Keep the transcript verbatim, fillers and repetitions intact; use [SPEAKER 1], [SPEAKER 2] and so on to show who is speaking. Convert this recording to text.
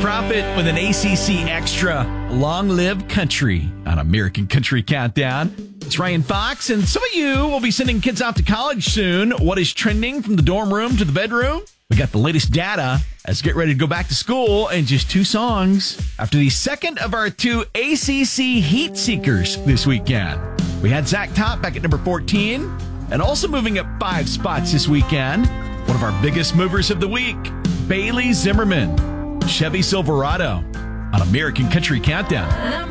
[SPEAKER 1] Prophet with an A C C Extra, Long Live Country on American Country Countdown. It's Ryan Fox, and some of you will be sending kids off to college soon. What is trending from the dorm room to the bedroom? We got the latest data as we get ready to go back to school in just two songs after the second of our two A C C Heat Seekers this weekend. We had Zach Top back at number fourteen, and also moving up five spots this weekend, one of our biggest movers of the week, Bailey Zimmerman, Chevy Silverado on American Country Countdown.